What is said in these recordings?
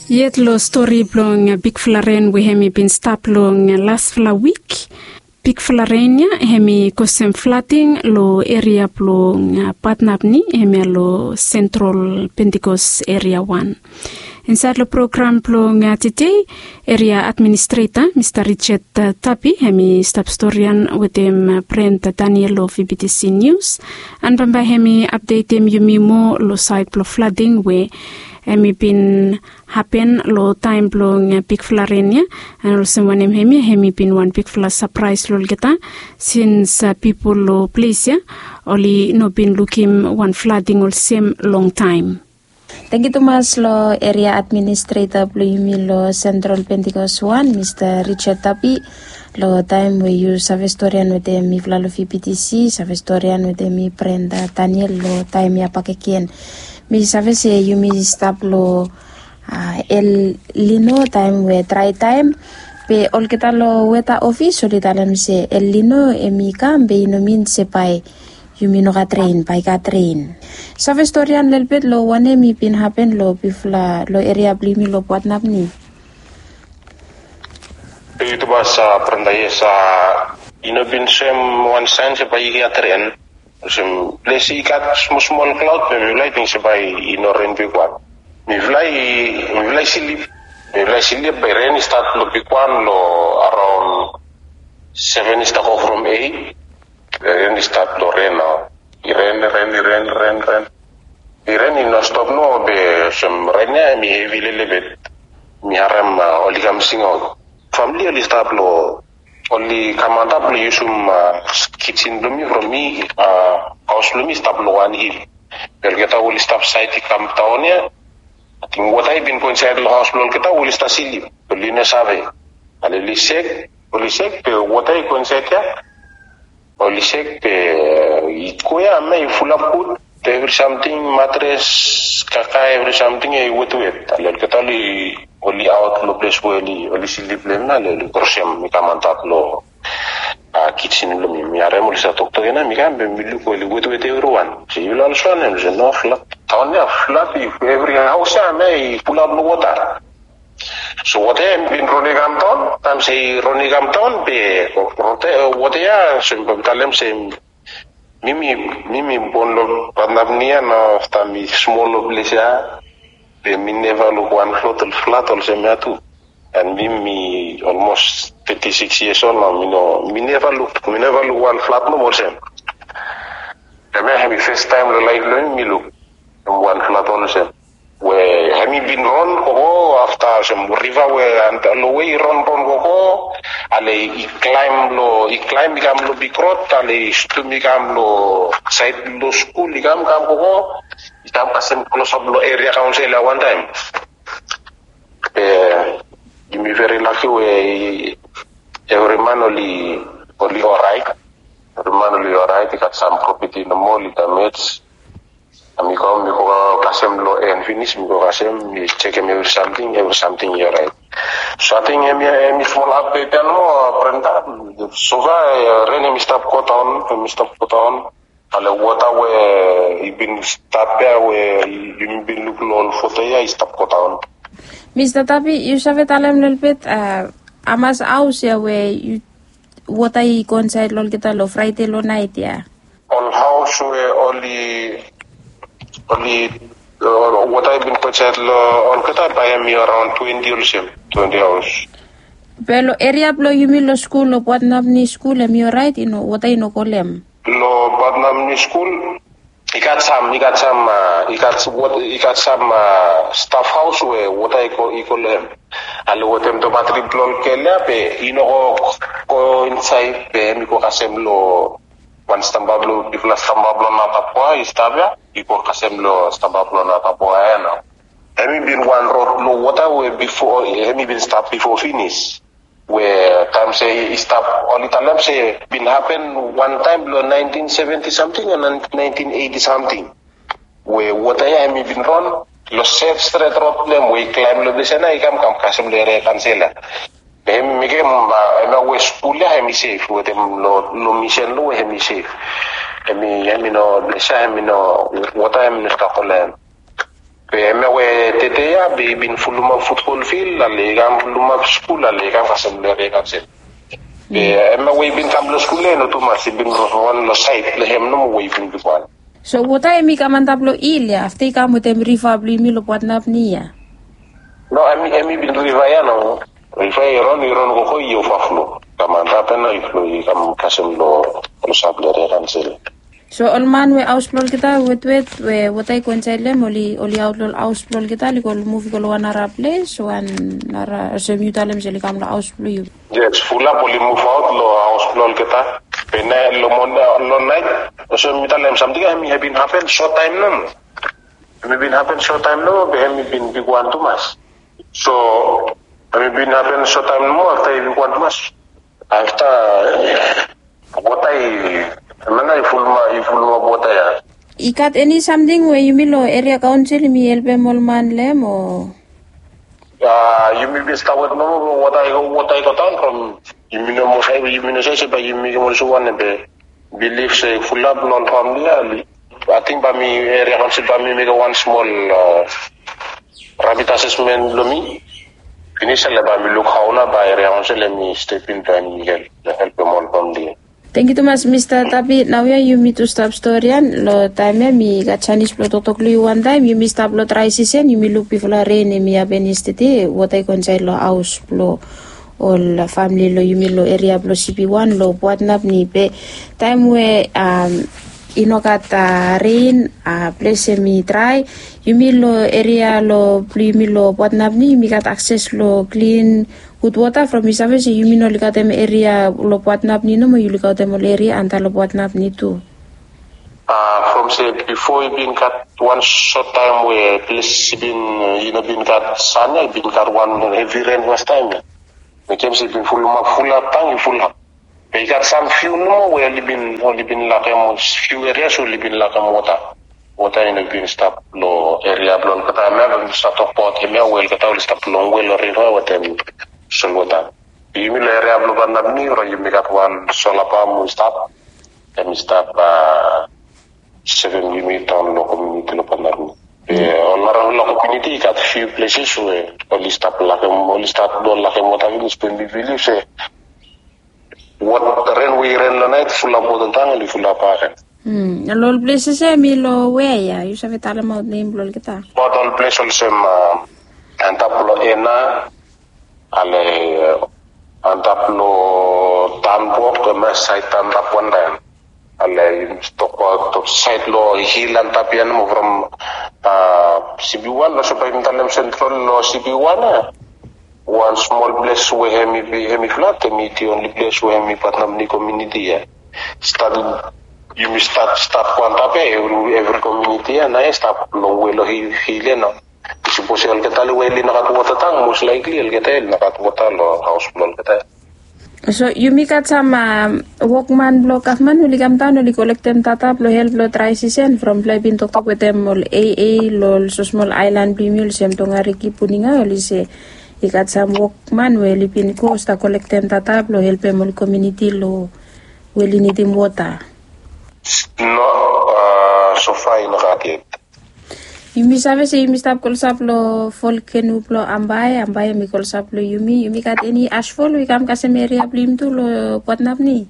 Yet lo story blong big flaren we hemi been stop long last fla week. Big flarenia hemi kosem flooding lo area blong patnapni hemi lo Central Pentecost area 1. Inside the program blong today, area administrator Mr. Richard Tapi hemi stop storyan with him Brent Daniel of VBTC News and bamba hemi update him yumi mo lo side blo flooding we hemi been happen lo time blong big flarenia and also when hemi been one big fla surprise lo geta since people lo place ya only no been looking one flooding all same long time. Thank you Thomas lo area administrator Blumi lo Central Pentecost 1 Mr. Richard Tapi lo time we use Savestorian with mi Vlalo VPTC Savestorian with mi Brenda Daniel lo time ya pakekien mi Savese yumi stop lo el lino time we try time pe ol kita lo weta office oli talam se el lino emi kambe ino min sepai yumi no ka train pai ka train Savestorian lelbet lo wane mi pin happen lo bifla lo area blimi lo Patnap ni itu bahasa perandai sa ino bin sem one sense sepai ka train sem lesi ikat small cloud pe mi lighting sepai ino ren bigwan mi vlai silip by rain start lo bigwan lo around 7 start off from 8 rain start lo rain now rain no stop no be some rain mi heavy lebet mi haram oli kam singo family oli stop lo oli kamanta lo yusum kitchen lumi from me house lumi stop lo one hill per kita oli stop site kam taonia ting watai bin point side lo house lo kita oli sta silip oli ne save ale lisek pe watai point side ya Olisek pe ikoya me full of food every something mattress kaka every something e wet alel ketali oli out lo place oli silip lemna le korsem mi kamantap lo kitchen lo mi arem oli sa tokto gena mi kam be milu ko li wet everyone si yulal sonem je no flat tawnya flat every house me full of water. So what I'm in Ronnie Gampton, I'm say Ronnie Gampton be what they are simple talem say mimi bonlo panabnia no stami small place be mi never look one flat all sematu and mimi almost 36 years old now mi never look one flat no more same. The me have first time the life learn me look one flat all same. We have been run go after some river where and the way run go ale climb become lo bikrot ale stu become lo side lo school become go itam kasem close up lo area council one time you me very lucky we every man only alright got some property no more damage mi ko kasem lo and finish mi ko kasem mi check every something here right so I think mi small update no prenda so va rene mi stop ko town ale water we ibin stop there we you been look lol photo ya stop ko town Mr. Tapi you save talem lelbet amas house ya we water I conside lol kita lo Friday lo night ya all house we only what I've been purchased on Kata by me around 20 hours. Pero area blo you mean lo school lo Patnap ni school am you right you know what I know kolem. Lo Patnap ni school ikat some staff house where what I call them. Alo what them to battery plon kella pe ino ko inside pe mi ko kasem lo one stambablo bifla stambablo na tapwa istabia iko kasemlo stambablo na tapwa na hemi been one road lo water we before hemi been stop before finish where time say stop only time say been happen one time lo 1970 something and 1980 something where water hemi been run lo safe straight road them we climb lo desena ikam kasemlo area cancela Hemi mike ma we school hemi safe with him lo mission lo hemi safe hemi no blesha hemi no what I am Stockholm Mewe tete ya bin fuluma football field ale gam fuluma school ale gam kasembere kapse. Mewe bin kamlo school no tuma si bin rohon lo site le hem no we bin bikwan. So wota emi kamantablo ilya after kamu tem rifabli mi lo patnap niya. No emi bin rivaya no. Rivaya iron ko yo faflo. Kamantap na iflo kam kasemlo lo sablere kansel. So olman we ausplol kita we wotai konsaile oli outlol ausplol kita likol movie kol wana place wan nara semutalem seli kamla ausplol. Yes, fulla poli move out lo ausplol kita. Pena lo monda lo night semutalem something have been happen short time no. Have been happen short time no be have been big one too much. So have been happen short time no after big one too much. After wotai mana ifulma bota ya. Ikat any something where you milo area council mi help molman lem or you may be started no what I got on from you know mo say you know say ba you may mo so one be believe say full up non family I think ba mi area council ba mi make one small rabbit assessment lo mi finish la ba mi look how na ba area council mi step in time mi help mo family. Thank you Thomas Mr. Tapi now you me to stop storyan lo time mi got Chinese plo totokli one time you me stop lo try season you me look before rain mi abenistete what I consider lo house plo all family lo you me lo area plo CP1 lo buat nap ni pe time we inokat rain place mi try you me lo area lo pli mi lo buat nap ni mi got access lo clean good water from service you mean only got them area lo patnap ni no mo you got them area anta lo patnap ni too. From say before you been cut one short time where place been been cut sun been cut one heavy rain was time. The came say been full up tang full up. They got some few no where only been like few areas only been like water. Water in the been stop lo area blon kata me stop pot me well kata stop long well river what them Solota. You will area of Lubanabni or you make up one solapa stop and stop 7 unit on local community Lubanabni. On local community got few places where only stop like only start don't like what I will spend the village say what the rain we ran the night full of water only full of parent. A lot of places milo where ya you have a about name blol kita. But all places and taplo ena ale antaplo tanpo ke masai tantap wanda ale top site lo hill antapian mo from CB1 lo supaya mintalem central lo CB1 one small place where hemi flat me the only place where hemi patnam ni community ya start you must start quantape every community and I start lo welo hill no. Suppose al kita lu weli nakatuwata tang most likely al kita nakatuwata lo house blown kita. So you make at some workman block of man uli kam town uli collect them tata lo help lo try season from play bin talk with them all AA lo so small island bimul sem to ngariki puninga uli se ikat some workman weli pin costa collect them tata lo help them all community lo weli ni tim water. No so far nakati. Yumi sabe se yumi stop call saplo folkenu plo ambai mi call saplo yumi kat any ashfall we kam kasem area blim tu lo patnap ni.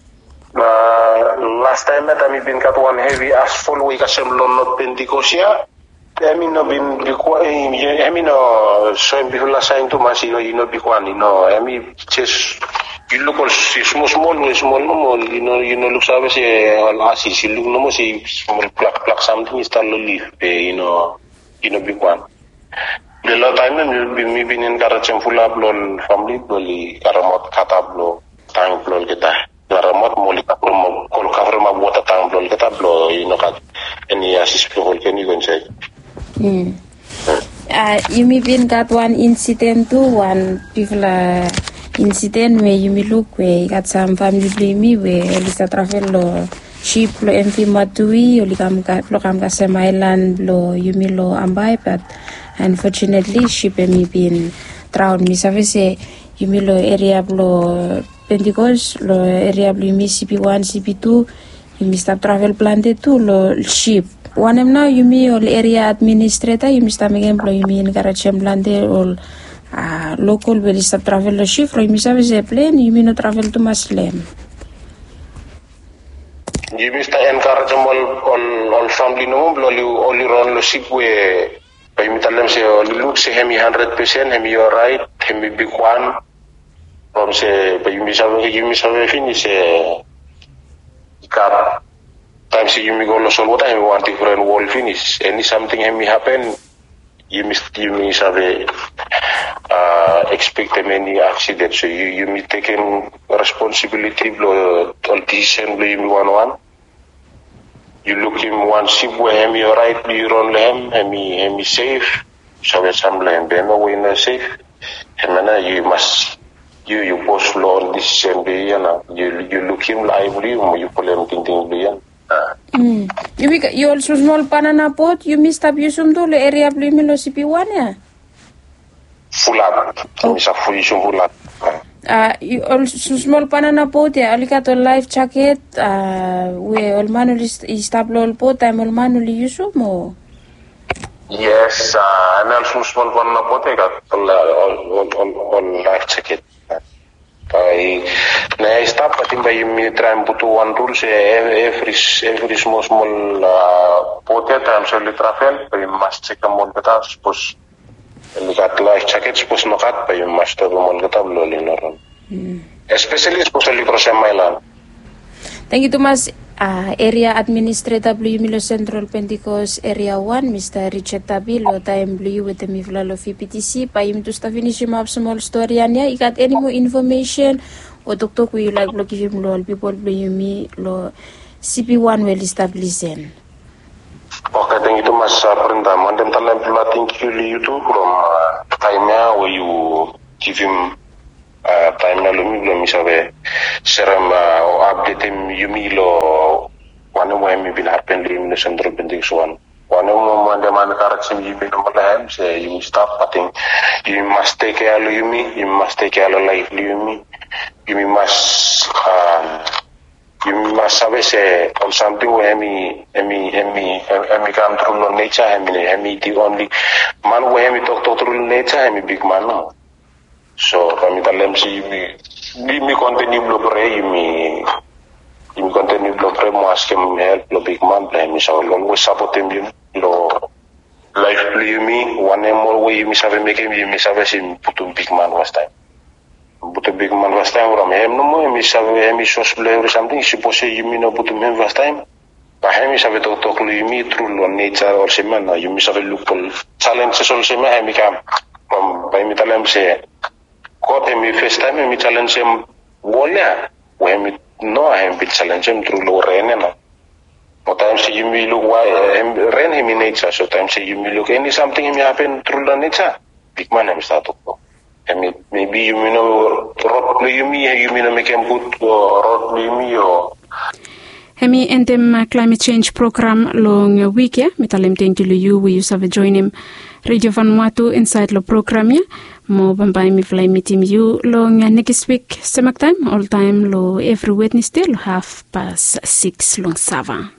Last time that I been kat one heavy ashfall we kasem lo not pentikosia. I mean no been I mean no so before saying to masino you know bikwani no I mean just you look all small no you know look sabe se asi si look no mo si small plak something is talo leaf you know big one the lot time me been in karacem full up lol family boli karamot katablo tang lol kita karamot moli kapro kol cover ma bota tang lol kita blo you know kat any assist hol can you go check you me been got one incident too one people incident where you me look where got some family blame me where Elisa travel lo ship lo MV Matui oli kam ka Island lo you me lo ambai but unfortunately ship me been drowned me service you me lo area lo Pentecost lo area lo mi CP1 CP2 You must have travel planted too lo ship. One em now you me all area administrator you must have employ you me in garage planted all local will stop travel lo ship you must have a plane you me no travel to Muslim. You must encourage them all family no only run lo ship where by me tell them say only look say hemi 100% hemi you're right hemi big one from say by you must have finish car time say you me go lo sol what I want different wall finish any something hemi happen you must have expect many accidents so you me taking responsibility blow all decision blow you one you look him one ship where him you're right you run him him safe so we some him then no way no safe him you must you post law on decision be you look him lively you pull him thing be you also small banana pot you missed up you some dole area blue milo CP1 ya full up is a full up you also small banana pot ya alikato life jacket we all manually stable all pot time all manually use mo yes and also small banana pot all life jacket I stop pating by me try and put one rule say every small pot time so travel but you must check a month suppose lihat life jacket suppose no cut but you must have one tablo especially cross mailan. Thank you Thomas. Area Administrator Blue Milo Central Pentecost Area 1 Mr. Richard Tabi lo time blue with the Mifla of PTC pa him to finish him up small story anya you got any more information or doctor you like lo give him lo people blue me lo CP1 well established then. Okay, thank you Thomas. Perinta mandem talam pula thank you too from time where you give him time na lumi belum misalnya seram update him yumi lo wana mo hemi bin happen li no Central Pentecost one wana mo manda man karat sim yumi no malahem say you stop pating you must take care of yumi you must take care of life yumi you must have say on something where hemi come through no nature hemi the only man where hemi talk through nature hemi big man no. So kami dalam si mi continue blogre mi continue blogre mo askem help lo big man plan mi so always support him lo life play mi one more way mi save make mi save sim putum big man was time putum big man was time from him no mo mi save mi sos play or something suppose you mi no putum him was time pa him save to lo mi through lo nature or semana you mi save look challenge sol semana mi kam by mi talam se ko mi first time mi challenge him wala when mi no I am bit challenge him through low rain no but time see you me look why rain him in nature so time see you me look any something him happen through the nature big man him start to and maybe you know road you know make him put road me or Hemi endem climate change program long week ya mitalem thank you we use have join him Radio Vanuatu inside lo program ya mo bambay mi fly meeting you long next week same time all time lo every Wednesday lo 6:30 long 7